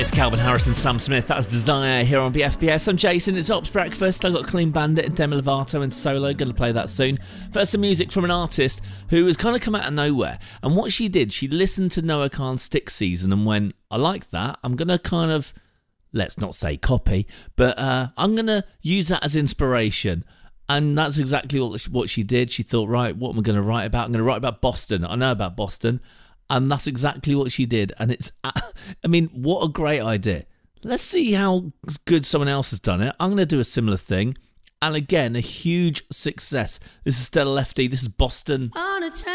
It's Calvin Harris and Sam Smith. That's Desire here on BFBS. I'm Jason. It's Ops Breakfast. I've got Clean Bandit and Demi Lovato and Solo. Going to play that soon. First, some music from an artist who has kind of come out of nowhere. And what she did, she listened to Noah Khan's Stick Season and went, I like that. I'm going to kind of, let's not say copy, but I'm going to use that as inspiration. And that's exactly what she did. She thought, right, what am I going to write about? I'm going to write about Boston. I know about Boston. And that's exactly what she did. And it's, I mean, what a great idea. Let's see how good someone else has done it. I'm going to do a similar thing. And again, a huge success. This is Stella Lefty. This is Boston.